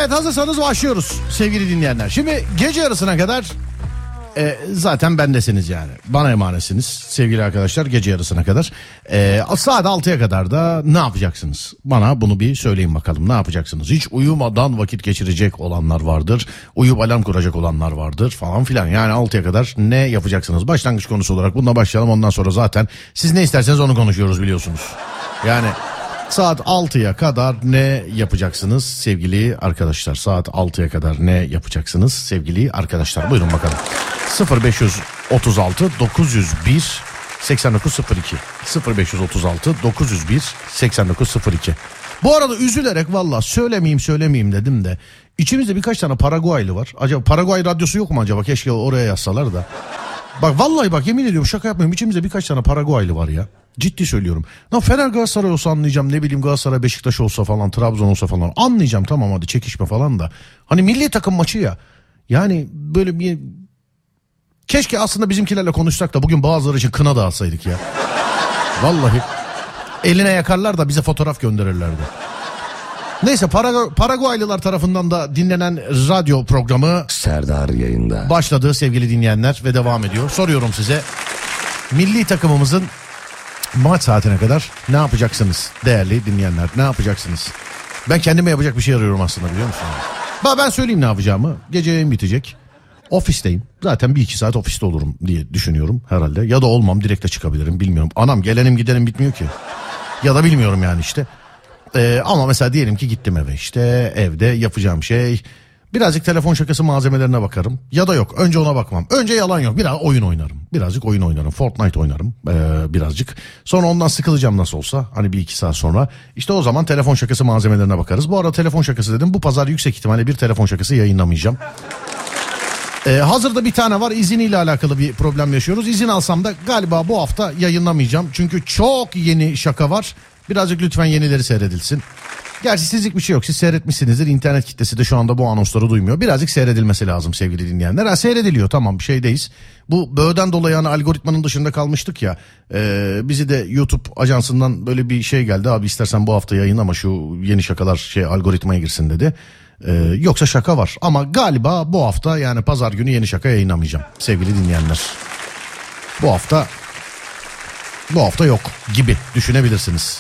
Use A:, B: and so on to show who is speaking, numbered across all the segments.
A: Evet, hazırsanız başlıyoruz sevgili dinleyenler. Şimdi gece yarısına kadar zaten bendesiniz yani. Bana emanetsiniz sevgili arkadaşlar, gece yarısına kadar. Saat 6'ya kadar da ne yapacaksınız? Bana bunu bir söyleyin bakalım, ne yapacaksınız? Hiç uyumadan vakit geçirecek olanlar vardır. Uyuyup alarm kuracak olanlar vardır falan filan. Yani 6'ya kadar ne yapacaksınız? Başlangıç konusu olarak bununla başlayalım. Ondan sonra zaten siz ne isterseniz onu konuşuyoruz, biliyorsunuz. Yani saat 6'ya kadar ne yapacaksınız sevgili arkadaşlar? Saat 6'ya kadar ne yapacaksınız sevgili arkadaşlar? Buyurun bakalım. 0536 901 8902 0536 901 8902. Bu arada üzülerek valla söylemeyeyim dedim de içimizde birkaç tane Paraguaylı var. Acaba Paraguay radyosu yok mu acaba? Keşke oraya yazsalar da. Bak vallahi, bak yemin ediyorum, şaka yapmıyorum, içimizde birkaç tane Paraguaylı var ya. Ciddi söylüyorum. Lan Fener Galatasaray olsa anlayacağım, ne bileyim Galatasaray Beşiktaş olsa falan, Trabzon olsa falan anlayacağım, tamam hadi çekişme falan da. Hani milli takım maçı ya. Yani böyle bir... Keşke aslında bizimkilerle konuşsak da bugün bazıları için kına dağıtsaydık ya. Vallahi. Eline yakarlar da bize fotoğraf gönderirlerdi. Neyse, Paraguaylılar tarafından da dinlenen radyo programı
B: Serdar yayında
A: başladı sevgili dinleyenler ve devam ediyor. Soruyorum size, milli takımımızın maç saatine kadar ne yapacaksınız değerli dinleyenler, ne yapacaksınız? Ben kendime yapacak bir şey arıyorum aslında, biliyor musun? Ben söyleyeyim ne yapacağımı. Gece yayın bitecek. Ofisteyim. Zaten 1-2 saat ofiste olurum diye düşünüyorum herhalde. Ya da olmam, direkt de çıkabilirim, bilmiyorum. Anam gelenim gidenim bitmiyor ki. Ya da bilmiyorum yani işte. Ama mesela diyelim ki gittim eve, işte evde yapacağım şey birazcık telefon şakası malzemelerine bakarım. Ya da yok, önce ona bakmam. Önce yalan yok, biraz oyun oynarım. Birazcık oyun oynarım. Fortnite oynarım birazcık. Sonra ondan sıkılacağım nasıl olsa. Hani 1-2 saat sonra. İşte o zaman telefon şakası malzemelerine bakarız. Bu arada telefon şakası dedim. Bu pazar yüksek ihtimalle bir telefon şakası yayınlamayacağım. Hazırda bir tane var, iziniyle alakalı bir problem yaşıyoruz. İzin alsam da galiba bu hafta yayınlamayacağım. Çünkü çok yeni şaka var. Birazcık lütfen yenileri seyredilsin. Gerçi sizlik bir şey yok, siz seyretmişsinizdir. İnternet kitlesi de şu anda bu anonsları duymuyor. Birazcık seyredilmesi lazım sevgili dinleyenler. Seyrediliyor, tamam, bir şey değiliz. Bu böğden dolayı hani algoritmanın dışında kalmıştık ya. Bizi de YouTube ajansından böyle bir şey geldi. Abi istersen bu hafta yayın ama şu yeni şakalar algoritmaya girsin dedi. Yoksa şaka var ama galiba bu hafta, yani pazar günü yeni şaka yayınlamayacağım sevgili dinleyenler. Bu hafta yok gibi düşünebilirsiniz.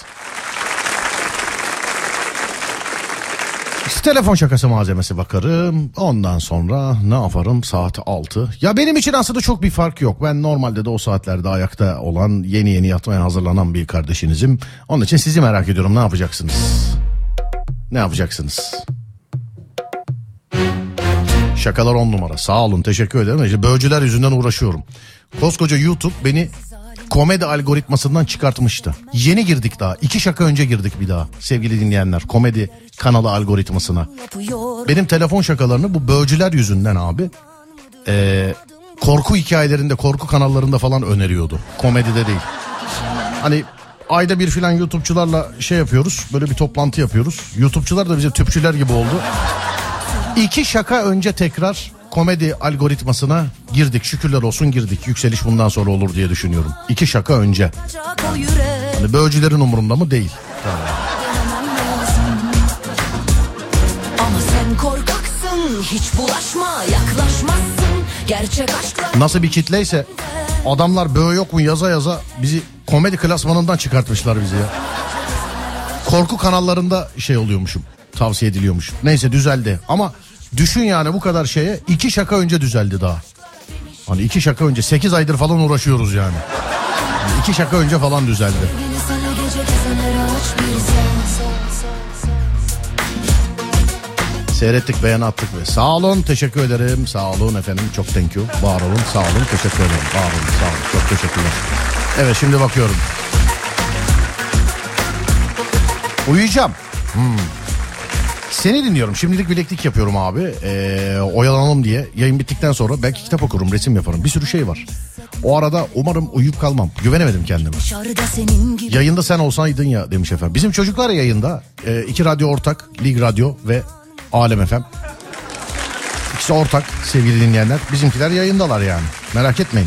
A: İşte telefon şakası malzemesi bakarım. Ondan sonra ne yaparım? Saat 6. Ya benim için aslında çok bir fark yok. Ben normalde de o saatlerde ayakta olan, yeni yatmaya hazırlanan bir kardeşinizim. Onun için sizi merak ediyorum. Ne yapacaksınız? Ne yapacaksınız? Şakalar 10 numara. Sağ olun, teşekkür ederim. İşte böğcüler yüzünden uğraşıyorum. Koskoca YouTube beni komedi algoritmasından çıkartmıştı. Yeni girdik daha. 2 şaka önce girdik bir daha sevgili dinleyenler. Komedi kanalı algoritmasına. Benim telefon şakalarını bu böğcüler yüzünden abi korku hikayelerinde, korku kanallarında falan öneriyordu. Komedide değil. Hani ayda bir filan YouTube'cularla yapıyoruz. Böyle bir toplantı yapıyoruz. YouTube'cular da bize tüpçüler gibi oldu. 2 şaka önce tekrar komedi algoritmasına girdik. Şükürler olsun girdik. Yükseliş bundan sonra olur diye düşünüyorum. 2 şaka önce. Hani böğcülerin umurunda mı? Değil. Tamam. Ama sen korkaksın, hiç bulaşma, yaklaşmazsın. Gerçek aşkla... Nasıl bir kitleyse adamlar böğ yok mu yaza bizi komedi klasmanından çıkartmışlar bizi ya. Korku kanallarında oluyormuşum. Tavsiye ediliyormuş. Neyse, düzeldi. Ama düşün yani, bu kadar 2 şaka önce düzeldi daha. Hani 2 şaka önce, 8 aydır falan uğraşıyoruz yani. 2 şaka önce falan düzeldi. Seyrettik, beğeni attık ve sağ olun, teşekkür ederim. Sağ olun efendim, çok thank you. Var olun, sağ olun, teşekkür ederim. Var olun, sağ olun, çok teşekkürler. Evet, şimdi bakıyorum. Uyuyacağım. Seni dinliyorum. Şimdilik bileklik yapıyorum abi. Oyalanalım diye. Yayın bittikten sonra belki kitap okurum, resim yaparım. Bir sürü şey var. O arada umarım uyuyup kalmam. Güvenemedim kendime. Yayında sen olsaydın ya demiş efendim. Bizim çocuklar yayında. 2 radyo ortak. Lig Radyo ve Alem FM. İkisi ortak sevgili dinleyenler. Bizimkiler yayındalar yani. Merak etmeyin.